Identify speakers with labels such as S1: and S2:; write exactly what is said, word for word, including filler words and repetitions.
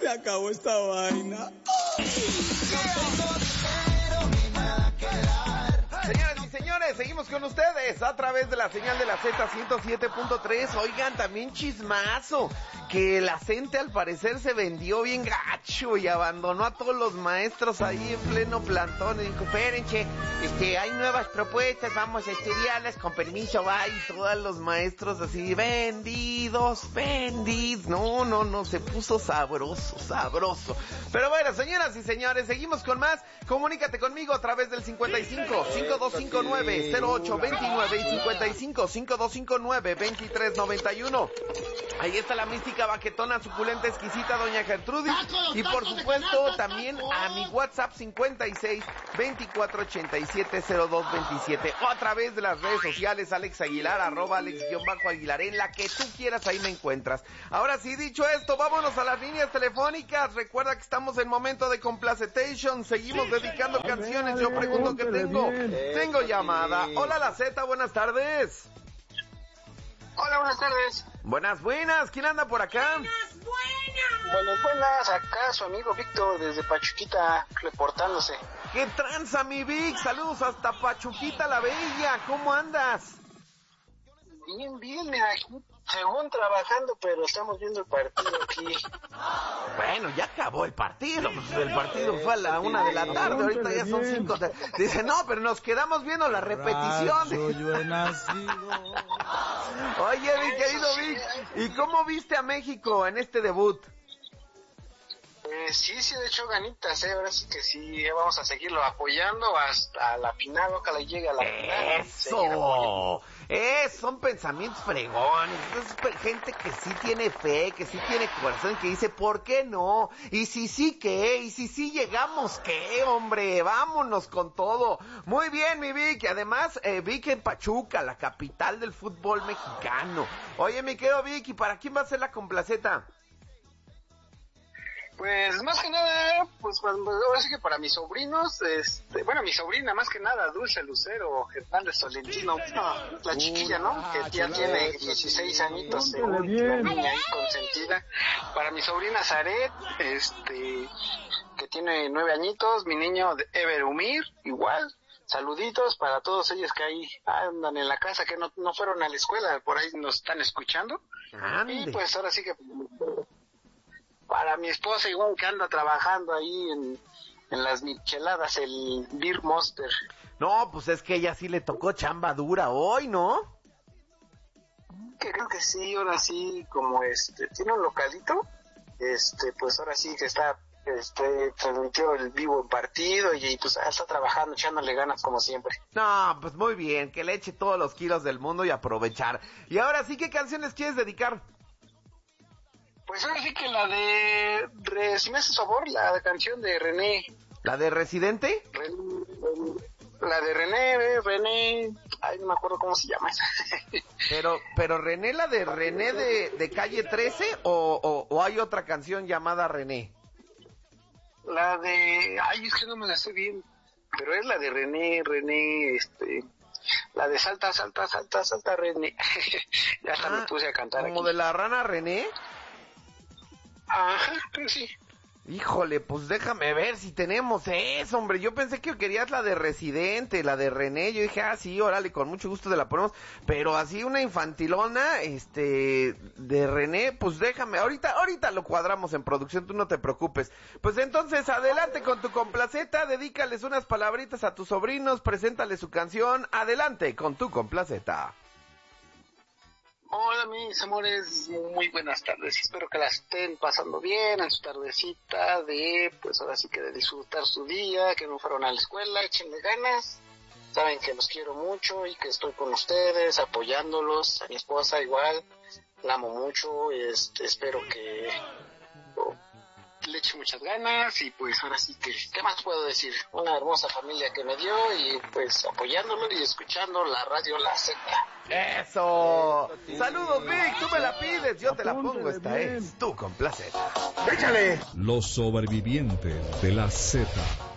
S1: se acabó esta vaina.
S2: Señoras y señores, seguimos con ustedes a través de la señal de la Z ciento siete punto tres. Oigan, también chismazo, que la gente al parecer se vendió bien gacho y abandonó a todos los maestros ahí en pleno plantón y dijo, espérenche, este, hay nuevas propuestas, vamos a estudiarlas, con permiso, va, y todos los maestros así, vendidos, vendidos, no, no, no, se puso sabroso, sabroso. Pero bueno, señoras y señores, seguimos con más. Comunícate conmigo a través del cincuenta y cinco, cincuenta y dos cincuenta y nueve, cero ocho veintinueve y cincuenta y cinco, cincuenta y dos cincuenta y nueve, veintitrés noventa y uno. Ahí está la mística baquetona, suculenta, exquisita, doña Gertrudis. Y por supuesto también a mi WhatsApp cincuenta y seis, veinticuatro ochenta y siete, cero dos veintisiete. O a través de las redes sociales, Alex Aguilar, arroba Alex-Aguilar, en la que tú quieras, ahí me encuentras. Ahora sí, dicho esto, vámonos a las líneas telefónicas. Recuerda que estamos en momento de complacetation. Seguimos dedicando canciones. Yo pregunto qué tengo. Tengo llamada. Hola, la Z, buenas tardes.
S3: Hola, buenas tardes.
S2: Buenas, buenas. ¿Quién anda por acá?
S4: Buenas, buenas.
S3: Buenas, buenas. Acá su amigo Víctor desde Pachuquita reportándose.
S2: ¿Qué tranza, mi Vic? Saludos hasta Pachuquita la Bella. ¿Cómo andas?
S3: Bien, bien, mira, aquí, según trabajando, pero estamos viendo el partido aquí.
S2: Bueno, ya acabó el partido. El partido fue a la una de la tarde, ahorita ya son cinco. Dice, no, pero nos quedamos viendo la repetición.
S1: Yo he nacido.
S2: Oye, mi querido Vic, ¿y cómo viste a México en este debut?
S3: Eh, sí, sí, de hecho ganitas, eh, ahora sí que sí, vamos a seguirlo apoyando hasta la final, ojalá llegue a la final.
S2: ¡Eso! Eh, son pensamientos fregones, es gente que sí tiene fe, que sí tiene corazón, que dice, ¿por qué no? Y si sí, ¿qué? Y si sí llegamos, ¿qué, hombre? Vámonos con todo. Muy bien, mi Vic, además, eh, Vic en Pachuca, la capital del fútbol mexicano. Oye, mi querido Vic, ¿y para quién va a ser la complaceta?
S3: Pues más que nada, pues, pues ahora sí que para mis sobrinos, este, bueno, mi sobrina más que nada, Dulce Lucero Hernández Tolentino, no, la chiquilla, ¿no? Que ya tiene dieciséis añitos, eh, la niña ahí consentida. Para mi sobrina Zaret, este, que tiene nueve añitos, mi niño Ever Umir, igual. Saluditos para todos ellos que ahí andan en la casa, que no, no fueron a la escuela, por ahí nos están escuchando.
S2: Ande.
S3: Y pues ahora sí que para mi esposa igual que anda trabajando ahí en, en las micheladas, el Beer Monster.
S2: No, pues es que ella sí le tocó chamba dura hoy, ¿no?
S3: Que creo que sí, ahora sí, como este, tiene un localito, este, pues ahora sí que está, este, transmitió el vivo partido y, y pues está trabajando, echándole ganas como siempre.
S2: No, pues muy bien, que le eche todos los kilos del mundo y aprovechar. Y ahora sí, ¿qué canciones quieres dedicar?
S3: Pues ahora sí que la de, re, si me haces favor, la canción de René.
S2: ¿La de Residente?
S3: René, la de René, René, ay, no me acuerdo cómo se llama esa.
S2: Pero, pero René, la de René de, de Calle trece, o, o, o hay otra canción llamada René.
S3: La de, ay, es que no me la sé bien, pero es la de René, René, este, la de salta, salta, salta, salta, René. Ya hasta ah, me puse a cantar
S2: ¿como
S3: aquí.
S2: de la rana René?
S3: Ajá, sí.
S2: Híjole, pues déjame ver si tenemos eso, hombre. Yo pensé que querías la de Residente, la de René. Yo dije, ah, sí, órale, con mucho gusto te la ponemos. Pero así una infantilona, este, de René, pues déjame. Ahorita, ahorita lo cuadramos en producción, tú no te preocupes. Pues entonces, adelante con tu complaceta, dedícales unas palabritas a tus sobrinos, preséntales su canción. Adelante con tu complaceta.
S3: Hola mis amores, muy buenas tardes, espero que la estén pasando bien en su tardecita de, pues ahora sí que de disfrutar su día, que no fueron a la escuela, échenle ganas, saben que los quiero mucho y que estoy con ustedes, apoyándolos, a mi esposa igual, la amo mucho, este, espero que oh, le eche muchas ganas y pues ahora sí que, ¿qué más puedo decir? Una hermosa familia que me dio y pues apoyándolo y escuchando la radio La Z.
S2: ¡Eso! ¡Saludos, Vic! Tú me la pides, yo te la pongo. Esta es tu complaceta.
S1: ¡Échale!
S5: Los sobrevivientes de la Z.